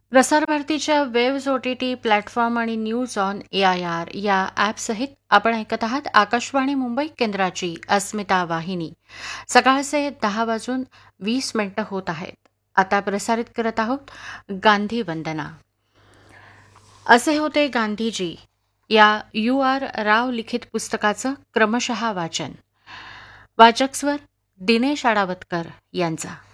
प्रसारभारतीच्या waves OTT platform आणि news on AIR या ॲपसहित आपण ऐकत आहात आकाशवाणी मुंबई केंद्राची अस्मिता वाहिनी. सकाळचे 10:20 होत आहेत. आता प्रसारित करत आहोत गांधी वंदना. असे होते गांधीजी या UR राव लिखित पुस्तकाचं क्रमशः वाचन. वाचक स्वर दिनेश आडावतकर यांचा.